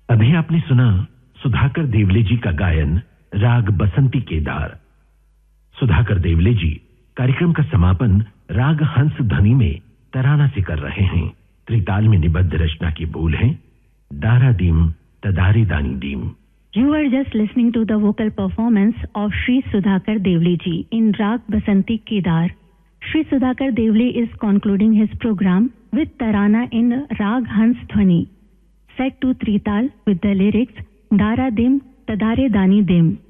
अभी आपने सुना सुधाकर देवले जी का गायन राग बसंती केदार। सुधाकर देवले जी कार्यक्रम का समापन राग हंस ध्वनि में तराना से कर रहे हैं। त्रिताल में निबद्ध रचना की बोल है दारा दीम तदारे दानी दीम। You are just listening to the vocal performance of Shri Sudhakar Devle ji in Rag Basanti Kedar. Shri Sudhakar Devle is concluding his program with Tarana in Rag Hans Dhwani, set to Trital with the lyrics Dara Dim Tadare Dani Dim.